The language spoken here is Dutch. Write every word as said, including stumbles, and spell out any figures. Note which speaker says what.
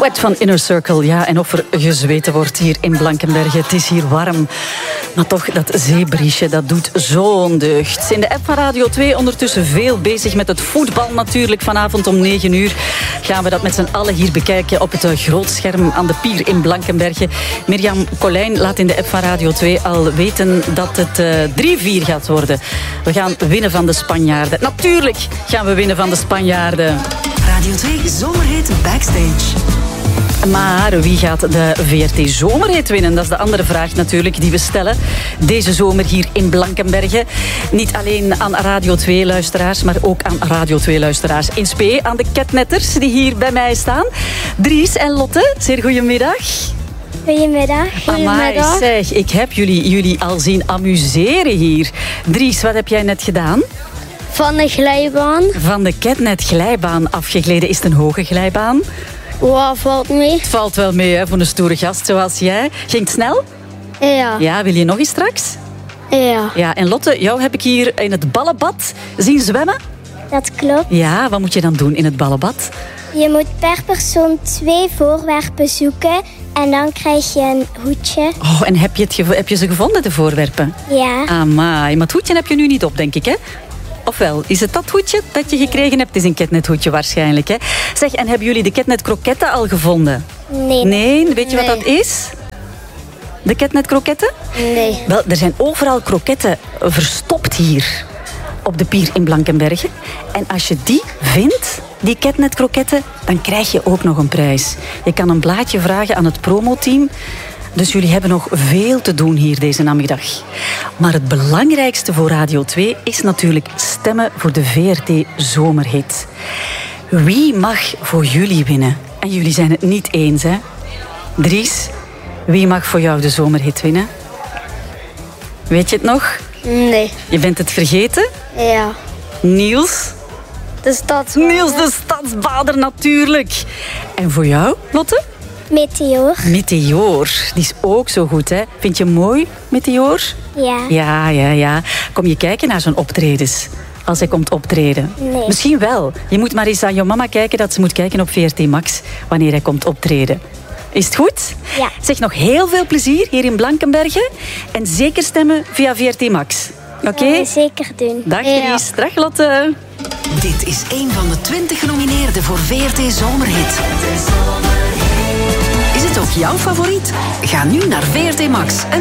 Speaker 1: Sweat van Inner Circle. Ja, en of er gezweten wordt hier in Blankenberge. Het is hier warm. Maar toch, dat zeebriesje, dat doet zo'n deugd. In de app van Radio twee ondertussen veel bezig met het voetbal natuurlijk. Vanavond om negen uur gaan we dat met z'n allen hier bekijken op het grootscherm aan de pier in Blankenberge. Mirjam Colijn laat in de app van Radio twee al weten dat het uh, drie vier gaat worden. We gaan winnen van de Spanjaarden. Natuurlijk gaan we winnen van de Spanjaarden.
Speaker 2: Radio twee Zomerhit Backstage.
Speaker 1: Maar wie gaat de V R T Zomerhit winnen? Dat is de andere vraag natuurlijk die we stellen. Deze zomer hier in Blankenberge. Niet alleen aan Radio twee-luisteraars, maar ook aan Radio twee-luisteraars in spe. Aan de catnetters die hier bij mij staan. Dries en Lotte, zeer goedemiddag.
Speaker 3: Goedemiddag. Goedemiddag.
Speaker 1: Amai, zeg, ik heb jullie, jullie al zien amuseren hier. Dries, wat heb jij net gedaan?
Speaker 3: Van de glijbaan.
Speaker 1: Van de catnet glijbaan afgegleden. Is het een hoge glijbaan?
Speaker 3: Wow, valt mee.
Speaker 1: Het valt wel mee hè, voor een stoere gast zoals jij. Ging het snel?
Speaker 3: Ja.
Speaker 1: Ja, wil je nog eens straks?
Speaker 3: Ja.
Speaker 1: Ja, en Lotte, jou heb ik hier in het ballenbad zien zwemmen.
Speaker 3: Dat klopt.
Speaker 1: Ja, wat moet je dan doen in het ballenbad?
Speaker 3: Je moet per persoon twee voorwerpen zoeken en dan krijg je een hoedje.
Speaker 1: Oh, en heb je, het gevo- heb je ze gevonden, de voorwerpen?
Speaker 3: Ja.
Speaker 1: Amai, maar het hoedje heb je nu niet op, denk ik, hè? Ofwel, is het dat hoedje dat je gekregen hebt? Het is een catnet-hoedje waarschijnlijk, hè? Zeg, en hebben jullie de catnet-kroketten al gevonden?
Speaker 3: Nee.
Speaker 1: Nee? Weet je
Speaker 3: Nee.
Speaker 1: wat dat is? De catnet-kroketten?
Speaker 3: Nee.
Speaker 1: Wel, er zijn overal kroketten verstopt hier op de pier in Blankenberge. En als je die vindt, die catnet-kroketten, dan krijg je ook nog een prijs. Je kan een blaadje vragen aan het promoteam. Dus jullie hebben nog veel te doen hier deze namiddag. Maar het belangrijkste voor Radio twee is natuurlijk stemmen voor de V R T Zomerhit. Wie mag voor jullie winnen? En jullie zijn het niet eens, hè? Dries, wie mag voor jou de Zomerhit winnen? Weet je het nog?
Speaker 3: Nee.
Speaker 1: Je bent het vergeten?
Speaker 3: Ja.
Speaker 1: Niels?
Speaker 3: De stad.
Speaker 1: Niels de Stadsbader natuurlijk. En voor jou, Lotte?
Speaker 3: Meteor.
Speaker 1: Meteor, die is ook zo goed, hè? Vind je mooi, Meteor?
Speaker 3: Ja.
Speaker 1: Ja, ja, ja. Kom je kijken naar zo'n optredens? Als hij komt optreden?
Speaker 3: Nee.
Speaker 1: Misschien wel. Je moet maar eens aan je mama kijken dat ze moet kijken op V R T Max wanneer hij komt optreden. Is het goed?
Speaker 3: Ja.
Speaker 1: Zeg, nog heel veel plezier hier in Blankenberge. En zeker stemmen via V R T Max. Oké?
Speaker 3: Okay? Zeker doen.
Speaker 1: Dag
Speaker 3: Ja.
Speaker 1: Dries. Dag Lotte.
Speaker 2: Dit is een van de twintig genomineerden voor V R T Zomerhit. Is het ook jouw favoriet? Ga nu naar V R T Max en